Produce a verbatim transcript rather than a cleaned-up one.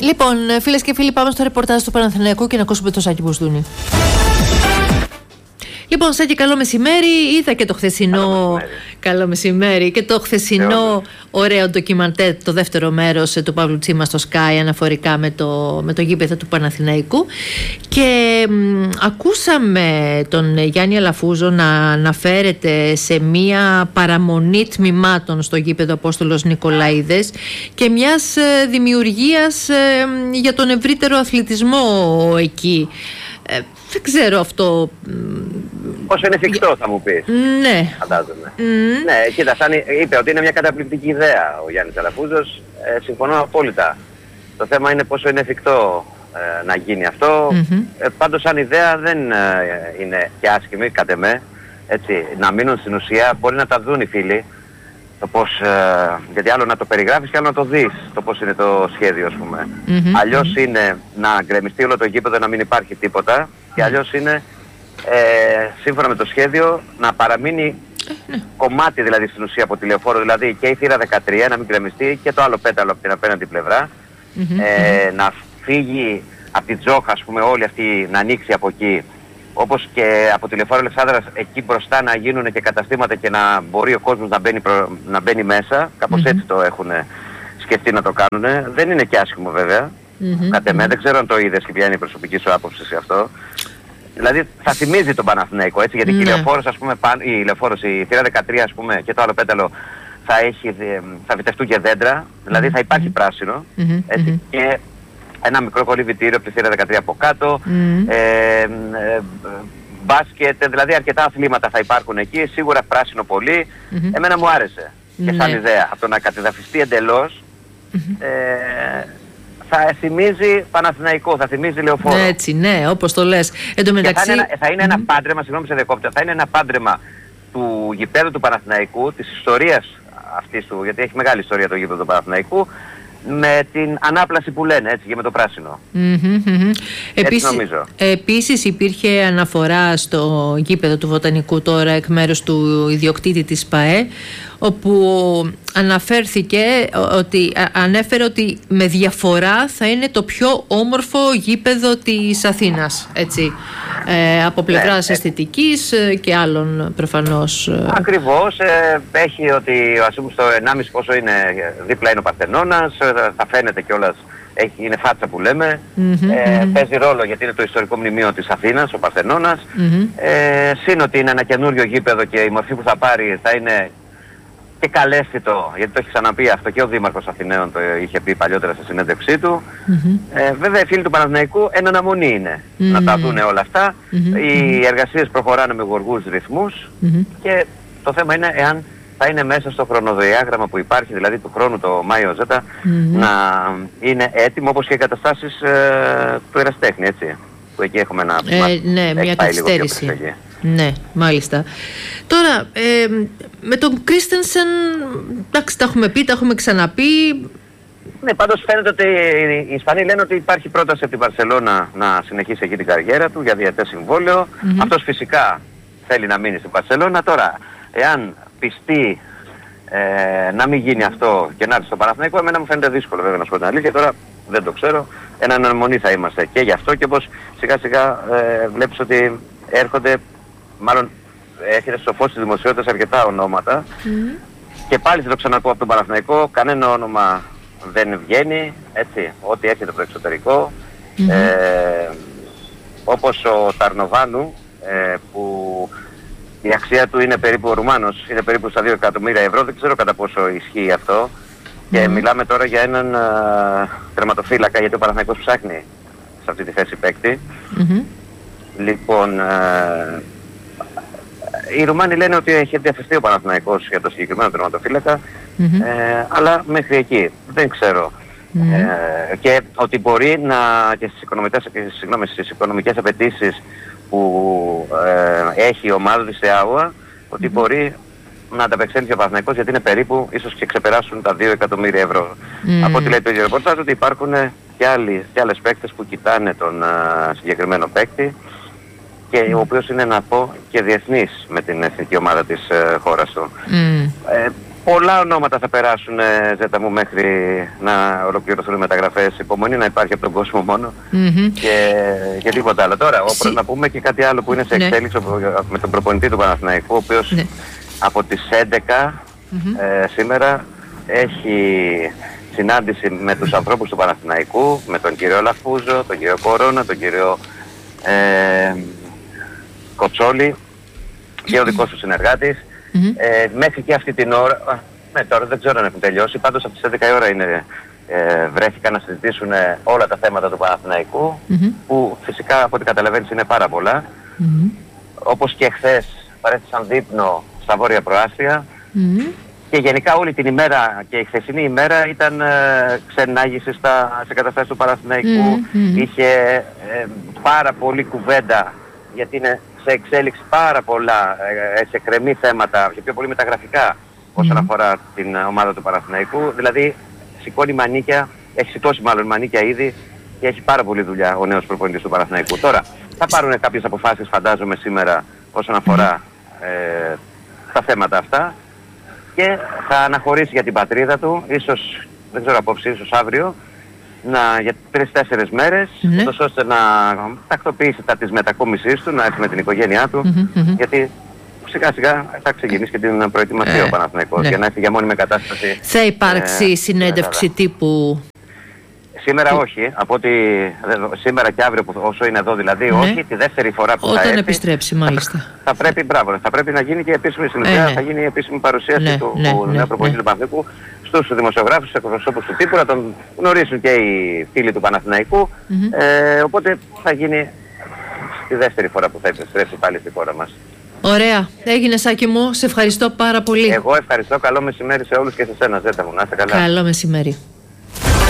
Λοιπόν, φίλες και φίλοι, πάμε στο ρεπορτάζ του Παναθηναϊκού και να ακούσουμε το Σάκη Μπουσδούνη. Λοιπόν, Σάκη, καλό μεσημέρι. Είδα και το χθεσινό. Καλό μεσημέρι, καλό μεσημέρι. Και το χθεσινό ωραίο ντοκιμαντέρ, το δεύτερο μέρος του Παύλου Τσίμα στο Sky, αναφορικά με το, με το γήπεδο του Παναθηναϊκού. Και μ, ακούσαμε τον Γιάννη Αλαφούζο να αναφέρεται σε μία παραμονή τμήματων στο γήπεδο Απόστολος Νικολαίδες και μιας ε, δημιουργίας ε, για τον ευρύτερο αθλητισμό εκεί. Ε, δεν ξέρω αυτό. Πόσο είναι εφικτό, θα μου πεις. Ναι. Φαντάζομαι. Mm. Ναι, κοίτα, σαν είπε ότι είναι μια καταπληκτική ιδέα ο Γιάννης Αλαφούζος. Ε, συμφωνώ απόλυτα. Το θέμα είναι πόσο είναι εφικτό ε, να γίνει αυτό. Mm-hmm. Ε, πάντως, σαν ιδέα δεν ε, είναι και άσχημη, κατ' εμέ. Έτσι, να μείνουν στην ουσία, μπορεί να τα δουν οι φίλοι. Το πώς, ε, γιατί άλλο να το περιγράφεις και άλλο να το δεις, το πώς είναι το σχέδιο, ας πούμε. Mm-hmm. Αλλιώς είναι να γκρεμιστεί όλο το γήπεδο, να μην υπάρχει τίποτα, και αλλιώς είναι, ε, σύμφωνα με το σχέδιο, να παραμείνει mm-hmm. κομμάτι δηλαδή στην ουσία από τη λεωφόρο, δηλαδή και η θύρα δεκατρία να μην γκρεμιστεί και το άλλο πέταλο από την απέναντι πλευρά, mm-hmm. ε, να φύγει από τη Τζόχα, ας πούμε, όλη αυτή, να ανοίξει από εκεί. Όπως και από τη Λεωφόρο Αλεξάνδρας εκεί μπροστά να γίνουν και καταστήματα και να μπορεί ο κόσμος να μπαίνει, προ... να μπαίνει μέσα. Κάπως mm-hmm. έτσι το έχουν σκεφτεί να το κάνουν. Δεν είναι και άσχημο βέβαια. Mm-hmm. Κατ' εμέ, δεν ξέρω αν το είδες και ποια είναι η προσωπική σου άποψη σε αυτό. Δηλαδή θα θυμίζει τον Παναθηναϊκό, έτσι, γιατί mm-hmm. και η Λεωφόρος, ας πούμε, πάν... η Λεωφόρος, η θύρα δεκατρία, ας πούμε, και το άλλο πέταλο θα, έχει... θα βιτευτούν και δέντρα. Δηλαδή θα υπάρχει πράσινο. Mm-hmm. Έτσι, και ένα μικρό κολυβητήριο από τη θύρα δεκατρία από κάτω, mm. ε, ε, μπάσκετ, δηλαδή αρκετά αθλήματα θα υπάρχουν εκεί, σίγουρα πράσινο πολύ. Mm-hmm. Εμένα μου άρεσε και σαν mm. ιδέα. Από το να κατεδαφιστεί εντελώς, mm-hmm. ε, θα θυμίζει Παναθηναϊκό, θα θυμίζει Λεωφόρο. Έτσι, ναι, όπως το λες. Εν τω μεταξύ... θα είναι, θα είναι mm-hmm. ένα πάντρεμα, συγγνώμη σε διακόπτω, θα είναι ένα πάντρεμα του γηπέδου του Παναθηναϊκού, της ιστορίας αυτής του, γιατί έχει μεγάλη ιστορία το γήπεδο του Παναθηναϊκού, με την ανάπλαση που λένε, έτσι, και με το πράσινο. Mm-hmm, mm-hmm. Επίσης, νομίζω. Επίσης υπήρχε αναφορά στο γήπεδο του Βοτανικού τώρα εκ μέρους του ιδιοκτήτη της ΠΑΕ, όπου αναφέρθηκε ότι, ανέφερε ότι με διαφορά θα είναι το πιο όμορφο γήπεδο της Αθήνας, έτσι, ε, από πλευράς ναι, αισθητικής ε, και άλλων προφανώς. Ακριβώς, ε, έχει ότι ας πούμε στο ενάμιση πόσο είναι, δίπλα είναι ο Παρθενώνας, ε, θα φαίνεται κιόλας, έχει, είναι φάτσα που λέμε, mm-hmm, ε, mm-hmm. παίζει ρόλο γιατί είναι το ιστορικό μνημείο της Αθήνας, ο Παρθενώνας, mm-hmm. ε, συν ότι είναι ένα καινούριο γήπεδο και η μορφή που θα πάρει θα είναι και καλέσθητο, γιατί το έχει ξαναπεί αυτό και ο Δήμαρχος Αθηναίων, το είχε πει παλιότερα στη συνέντευξή του. Mm-hmm. Ε, βέβαια οι φίλοι του Παναθηναϊκού εν αναμονή είναι mm-hmm. να τα δούνε όλα αυτά. Mm-hmm. Οι εργασίες προχωράνε με γοργούς ρυθμούς mm-hmm. και το θέμα είναι εάν θα είναι μέσα στο χρονοδιάγραμμα που υπάρχει, δηλαδή του χρόνου το Μάιο Ζέτα, mm-hmm. να είναι έτοιμο, όπως και οι καταστάσεις ε, του Εραστέχνη, έτσι, που εκεί έχουμε ένα ε, ναι, μια καθυστέρηση. Ναι, μάλιστα. Τώρα, ε, με τον Κρίστενσεν, εντάξει, τα έχουμε πει, τα έχουμε ξαναπεί. Ναι, πάντως φαίνεται ότι οι Ισπανοί λένε ότι υπάρχει πρόταση από την Μπαρσελόνα να συνεχίσει εκεί την καριέρα του για διετές συμβόλαιο. Mm-hmm. Αυτός φυσικά θέλει να μείνει στην Μπαρσελόνα. Τώρα, εάν πιστεί ε, να μην γίνει αυτό και να έρθει στο Παναθηναϊκό, εμένα μου φαίνεται δύσκολο βέβαια να σου πω την αλήθεια. Τώρα δεν το ξέρω. Εν αναμονή θα είμαστε και γι' αυτό, και πως σιγά σιγά ε, βλέπεις ότι έρχονται, μάλλον έρχεται στο φως της δημοσιότητας αρκετά ονόματα mm. και πάλι θα το ξαναπώ από τον Παναθηναϊκό, κανένα όνομα δεν βγαίνει, έτσι, ό,τι έρχεται από το εξωτερικό, mm-hmm. ε, όπως ο Ταρνοβάνου, ε, που η αξία του είναι περίπου, ο Ρουμάνος, είναι περίπου στα δύο εκατομμύρια ευρώ, δεν ξέρω κατά πόσο ισχύει αυτό, mm-hmm. και μιλάμε τώρα για έναν α, τερματοφύλακα, γιατί ο Παναθηναϊκός ψάχνει σε αυτή τη θέση παίκτη. Mm-hmm. Λοιπόν, ε, οι Ρουμάνοι λένε ότι έχει διαφεστεί ο Παναθηναϊκός για το συγκεκριμένο τερματοφύλακα, mm-hmm. ε, αλλά μέχρι εκεί δεν ξέρω. Mm-hmm. Ε, και ότι μπορεί να, και στις οικονομικές, συγγνώμη, στις οικονομικές απαιτήσεις που ε, έχει η ομάδα της ΕΑΟΑ, ότι mm-hmm. μπορεί να ανταπεξέλθει ο Παναθηναϊκός, γιατί είναι περίπου, ίσως και ξεπεράσουν τα δύο εκατομμύρια ευρώ. Mm-hmm. Από ό,τι λέει το ίδιο ρεπορτάζ, ότι υπάρχουν και, άλλοι, και άλλες παίκτες που κοιτάνε τον α, συγκεκριμένο παίκτη, και mm. ο οποίος είναι, να πω, και διεθνής με την εθνική ομάδα της ε, χώρας του. Mm. Ε, Πολλά ονόματα θα περάσουν, Ζέτα μου, μέχρι να ολοκληρωθούν οι μεταγραφές. Υπομονή να υπάρχει από τον κόσμο μόνο mm-hmm. και, και τίποτα άλλο. Τώρα, Συ... να πούμε και κάτι άλλο που είναι σε ναι. εξέλιξη με τον προπονητή του Παναθηναϊκού, ο οποίος ναι. από τις έντεκα mm-hmm. ε, σήμερα έχει συνάντηση με τους ανθρώπους του Παναθηναϊκού, με τον κύριο Λαφούζο, τον κύριο Κορώνα, τον κύριο ε, Κοτσόλη και ο δικός του συνεργάτης. Mm-hmm. Ε, μέχρι και αυτή την ώρα, ναι, τώρα δεν ξέρω αν έχουν τελειώσει, πάντως από τις έντεκα η ώρα είναι, ε, βρέθηκαν να συζητήσουν ε, όλα τα θέματα του Παναθηναϊκού, mm-hmm. που φυσικά από ό,τι καταλαβαίνεις είναι πάρα πολλά. Mm-hmm. Όπως και χθες παρέστησαν δείπνο στα Βόρεια Προάστια mm-hmm. και γενικά όλη την ημέρα και η χθεσινή ημέρα ήταν ε, ξενάγηση στα, σε καταστάσεις του Παναθηναϊκού. Mm-hmm. Είχε ε, πάρα πολλή κουβέντα, γιατί είναι σε εξέλιξη πάρα πολλά, ε, σε κρεμή θέματα και πιο πολύ μεταγραφικά όσον mm. αφορά την ομάδα του Παναθηναϊκού. Δηλαδή σηκώνει μανίκια, έχει σηκώσει μάλλον μανίκια ήδη και έχει πάρα πολλή δουλειά ο νέος προπονητής του Παναθηναϊκού. Τώρα θα πάρουν κάποιες αποφάσεις, φαντάζομαι, σήμερα όσον αφορά ε, τα θέματα αυτά και θα αναχωρήσει για την πατρίδα του, ίσως, δεν ξέρω απόψε, ίσως αύριο, να, για τρεις-τέσσερις μέρες, ναι. ούτως ώστε να τακτοποιήσει τα της μετακόμισής του, να έρθει με την οικογένειά του, mm-hmm, mm-hmm. γιατί σιγά σιγά θα ξεκινήσει και την προετοιμασία ε, ο Παναθηναϊκός ναι. για να έρθει για μόνιμη κατάσταση. Θα υπάρξει ε, συνέντευξη τύπου? Σήμερα όχι, από ότι σήμερα και αύριο που, όσο είναι εδώ δηλαδή, ναι. όχι, τη δεύτερη φορά που όταν θα έρθει. επιστρέψει μάλιστα. Θα, θα πρέπει, μπράβο, θα πρέπει να γίνει και επίσημη συνεδρία, ε, ναι. θα γίνει η επίσημη παρουσίαση ναι, του ναι, νέου ναι, προπονητή ναι. του Παναθηναϊκού στους δημοσιογράφους, στους εκπροσώπους του τύπου, να τον γνωρίσουν και οι φίλοι του Παναθηναϊκού. Mm-hmm. Ε, οπότε θα γίνει τη δεύτερη φορά που θα επιστρέψει πάλι στη χώρα μας. Ωραία. Έγινε, Σάκη μου. Σε ευχαριστώ πάρα πολύ. Εγώ ευχαριστώ. Καλό μεσημέρι σε όλους και σε σένα, Ζέτα μου. Να είστε καλά. Καλό μεσημέρι.